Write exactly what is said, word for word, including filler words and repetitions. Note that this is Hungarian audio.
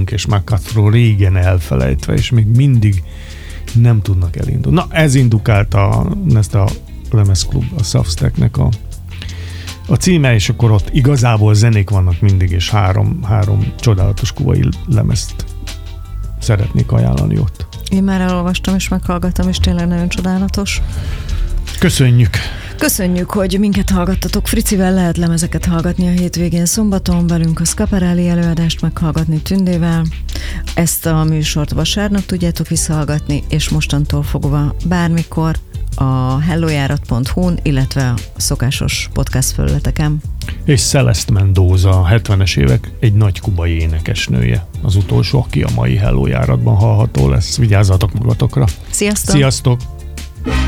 Pink és McCutcheon régen elfelejtve, és még mindig nem tudnak elindulni. Na, ez indukálta ezt a lemezklub, a Substacknek a, a címe, és akkor ott igazából zenék vannak mindig, és három, három csodálatos kubai lemezt szeretnék ajánlani ott. Én már elolvastam és meghallgattam, és tényleg nagyon csodálatos. Köszönjük! Köszönjük, hogy minket hallgattatok. Fricivel lehet lemezeket hallgatni a hétvégén szombaton, velünk a Scaparelli előadást meghallgatni Tündével. Ezt a műsort vasárnap tudjátok visszahallgatni, és mostantól fogva bármikor a hellojárat pont hu-n, illetve a szokásos podcast felületeken. És Celeste Mendoza, a hetvenes évek egy nagy kubai énekesnője. Az utolsó, aki a mai Hello járatban hallható lesz. Vigyázzatok magatokra! Sziasztok! Sziasztok!